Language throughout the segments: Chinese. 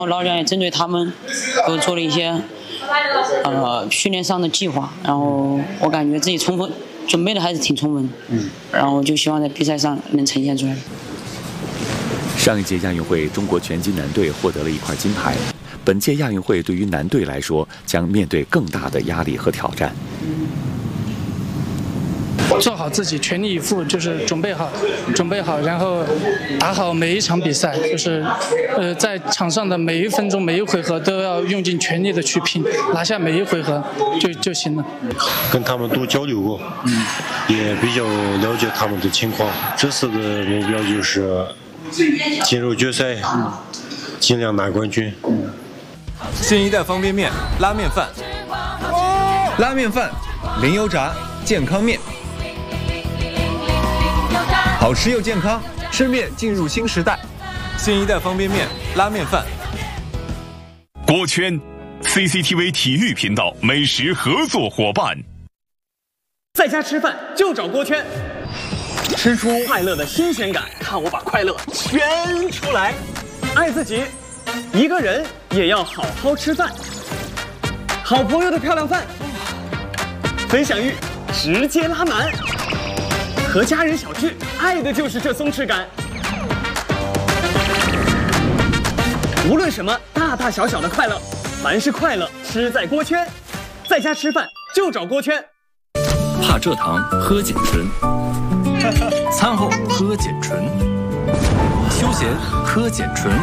老蒋也针对他们都做了一些训练上的计划，然后我感觉自己准备的还是挺充分的，然后就希望在比赛上能呈现出来。 上一届亚运会，中国拳击男队获得了1块金牌。本届亚运会对于男队来说，将面对更大的压力和挑战。 做好自己，全力以赴，就是准备好，然后打好每一场比赛，就是在场上的每一分钟、每一回合都要用尽全力的去拼，拿下每一回合就行了。 跟他们多交流过，也比较了解他们的情况。这次的目标就是进入决赛，尽量拿冠军。 新一代方便面、拉面饭、拉面饭、零油炸、健康面。好吃又健康，吃面进入新时代。新一代方便面、拉面饭。 锅圈 ，CCTV 体育频道美食合作伙伴。 在家吃饭就找锅圈，吃出快乐的新鲜感，看我把快乐圈出来。爱自己，一个人也要好好吃饭。好朋友的漂亮饭，分享欲直接拉满。和家人小聚，爱的就是这松弛感。无论什么大大小小的快乐，凡是快乐吃在锅圈。在家吃饭就找锅圈。 怕蔗糖喝碱醇，餐后喝碱醇，休闲喝碱醇，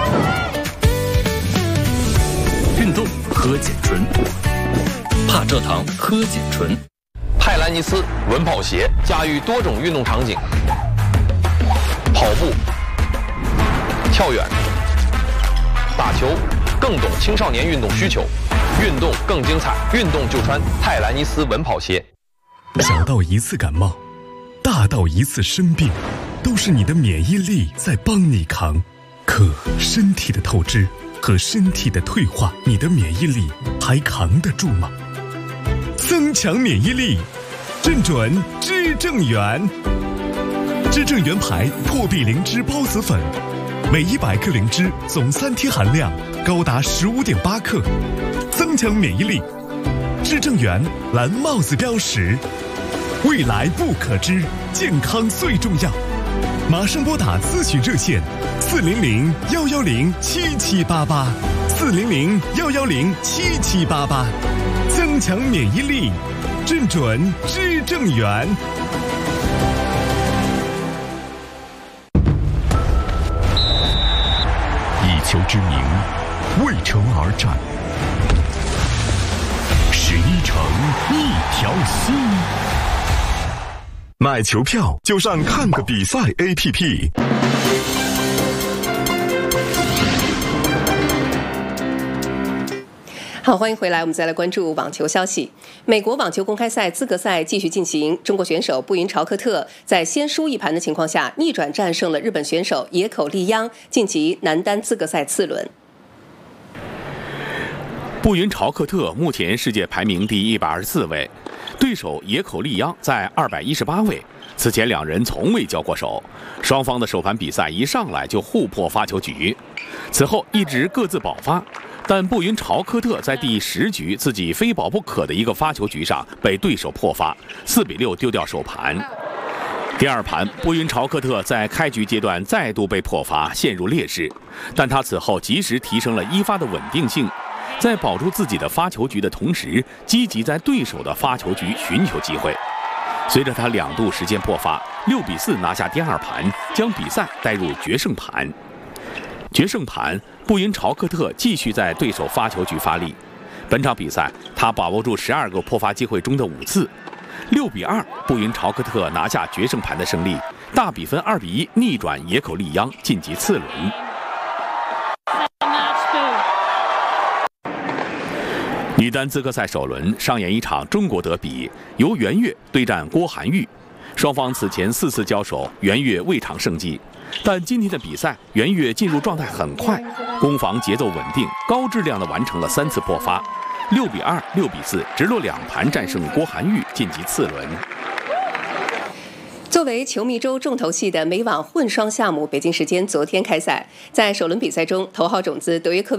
运动喝碱醇，怕蔗糖喝碱醇。 泰兰尼斯稳跑鞋驾驭多种运动场景，跑步、跳远、打球，更懂青少年运动需求，运动更精彩，运动就穿泰兰尼斯稳跑鞋。 小到一次感冒，大到一次生病，都是你的免疫力在帮你扛。可身体的透支和身体的退化，你的免疫力还扛得住吗？增强免疫力，正准知正元。知正元牌破壁灵芝孢子粉，每100克灵芝总3天含量高达15.8克，增强免疫力。知正元蓝帽子标识，未来不可知，健康最重要。马上拨打咨询热线400-110-7788，400-110-7788，增强免疫力，正准知正元。以球之名，为城而战。11城一条心。买球票就上看个比赛 APP。 好，欢迎回来，我们再来关注网球消息。美国网球公开赛资格赛继续进行，中国选手布云朝克特在先输一盘的情况下，逆转战胜了日本选手野口利央，晋级男单资格赛次轮。 布云朝克特目前世界排名第124位，对手野口利央在218位。此前两人从未交过手，双方的首盘比赛一上来就互破发球局，此后一直各自保发。但布云朝克特在第10局自己非保不可的一个发球局上被对手破发，4比6丢掉首盘。第二盘，布云朝克特在开局阶段再度被破发，陷入劣势，但他此后及时提升了一发的稳定性，在保住自己的发球局的同时，积极在对手的发球局寻求机会。随着他2度实现破发，6比4拿下第二盘，将比赛带入决胜盘。决胜盘，布云朝克特继续在对手发球局发力。本场比赛，他把握住12个破发机会中的5次。6比2，布云朝克特拿下决胜盘的胜利，大比分2比1逆转野口利央，晋级次轮。女单资格赛首轮上演一场中国德比，由袁悦对战郭涵玉。双方此前4次交手，袁悦未尝胜绩。但今天的比赛，袁悦进入状态很快，攻防节奏稳定，高质量地完成了3次破发，6比2、6比4，直落2盘战胜郭涵玉，晋级次轮。 作为球迷周重头戏的美网混双项目，北京时间昨天开赛，在首轮比赛中，头号种子德约科